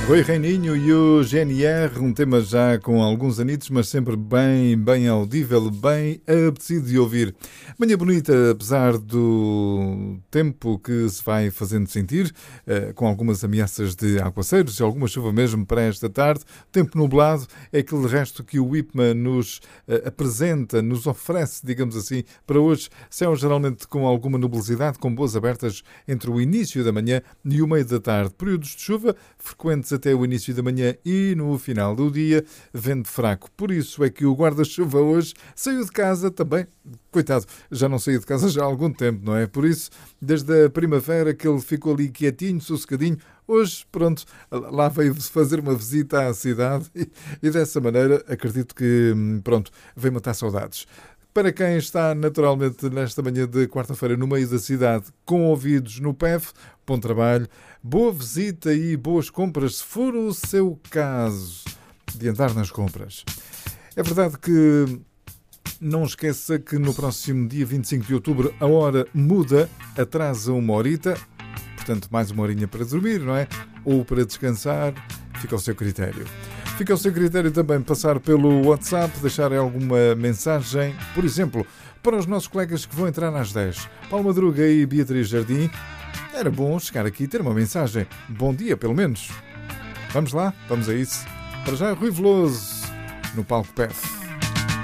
Rui Reininho e o GNR, um tema já com alguns anitos, mas sempre bem audível, bem apetecido de ouvir. Manhã bonita, apesar do tempo que se vai fazendo sentir, com algumas ameaças de aguaceiros e alguma chuva mesmo para esta tarde. Tempo nublado é aquele resto que o IPMA nos apresenta, nos oferece, digamos assim, para hoje. Céu geralmente com alguma nubosidade, com boas abertas entre o início da manhã e o meio da tarde. Períodos de chuva frequentes até o início da manhã e no final do dia, vento fraco. Por isso é que o guarda-chuva hoje saiu de casa também. Coitado, já não saiu de casa já há algum tempo, não é? Por isso, desde a primavera que ele ficou ali quietinho, sossegadinho, hoje, pronto, lá veio fazer uma visita à cidade e dessa maneira acredito que, pronto, veio matar saudades. Para quem está naturalmente nesta manhã de quarta-feira no meio da cidade, com ouvidos no PEF, bom trabalho, boa visita e boas compras, se for o seu caso de andar nas compras. É verdade que não esqueça que no próximo dia 25 de outubro a hora muda, atrasa uma horita, portanto mais uma horinha para dormir, não é? Ou para descansar, fica ao seu critério. Fica ao seu critério também passar pelo WhatsApp, deixar alguma mensagem, por exemplo, para os nossos colegas que vão entrar às 10. Paulo Madruga e Beatriz Jardim. Era bom chegar aqui e ter uma mensagem. Bom dia, pelo menos. Vamos lá? Vamos a isso. Para já, Rui Veloso, no palco PEF.